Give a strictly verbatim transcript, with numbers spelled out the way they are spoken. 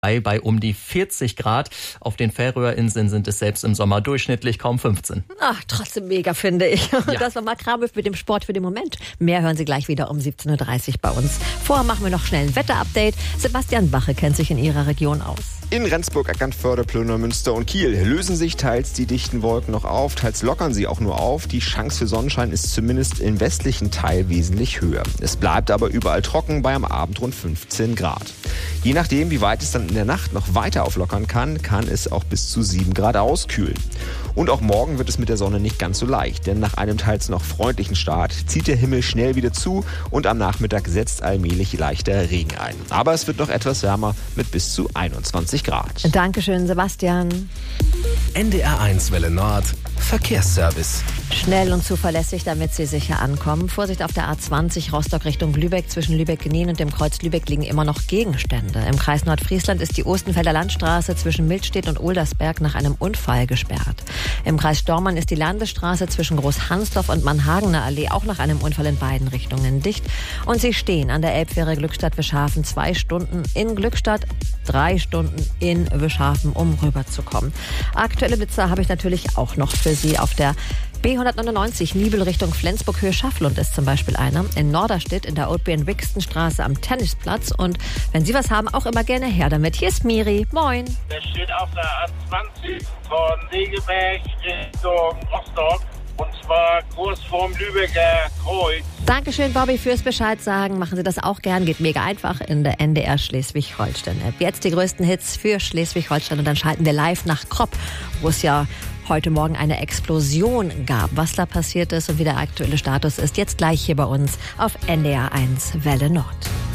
bei um die vierzig Grad. Auf den Färöerinseln sind es selbst im Sommer durchschnittlich kaum fünfzehn. Ach, trotzdem mega, finde ich. Ja. Das war Marc Rabe mit dem Sport für den Moment. Mehr hören Sie gleich wieder um siebzehn Uhr dreißig bei uns. Vorher machen wir noch schnell ein Wetterupdate. Sebastian Wache kennt sich in Ihrer Region aus. In Rendsburg, Eckernförde, Plönner, Münster und Kiel lösen sich teils die dichten Wolken noch auf, teils lockern sie auch nur auf. Die Chance für Sonnenschein ist zumindest im westlichen Teil wesentlich höher. Es bleibt aber überall trocken bei am Abend rund fünfzehn Grad. Je nachdem, wie weit es dann in der Nacht noch weiter auflockern kann, kann es auch bis zu sieben Grad auskühlen. Und auch morgen wird es mit der Sonne nicht ganz so leicht, denn nach einem teils noch freundlichen Start zieht der Himmel schnell wieder zu und am Nachmittag setzt allmählich leichter Regen ein. Aber es wird noch etwas wärmer mit bis zu einundzwanzig Grad. Dankeschön, Sebastian. N D R eins Welle Nord, Verkehrsservice. Schnell und zuverlässig, damit Sie sicher ankommen. Vorsicht auf der A zwanzig Rostock Richtung Lübeck. Zwischen Lübeck-Genien und dem Kreuz Lübeck liegen immer noch Gegenstände. Im Kreis Nordfriesland ist die Ostenfelder Landstraße zwischen Mildstedt und Oldersberg nach einem Unfall gesperrt. Im Kreis Stormann ist die Landesstraße zwischen Großhansdorf und Mannhagener Allee auch nach einem Unfall in beiden Richtungen dicht. Und Sie stehen an der Elbfähre Glückstadt-Wischhafen zwei Stunden in Glückstadt, drei Stunden in Wischhafen, um rüberzukommen. Aktuelle Blitzer habe ich natürlich auch noch für Sie auf der B hundertneunundneunzig Nibel Richtung Flensburg-Höhe Schafflund ist zum Beispiel einer. In Norderstedt in der Oatby-Wixton-Straße am Tennisplatz. Und wenn Sie was haben, auch immer gerne her damit. Hier ist Miri. Moin. Der steht auf der A zwanzig von Segeberg Richtung Rostock. Und zwar kurz vorm Lübecker Kreuz. Dankeschön, Bobby, fürs Bescheid sagen. Machen Sie das auch gern. Geht mega einfach in der N D R Schleswig-Holstein-App. Jetzt die größten Hits für Schleswig-Holstein. Und dann schalten wir live nach Kropp, wo es ja heute Morgen eine Explosion gab. Was da passiert ist und wie der aktuelle Status ist, jetzt gleich hier bei uns auf N D R eins Welle Nord.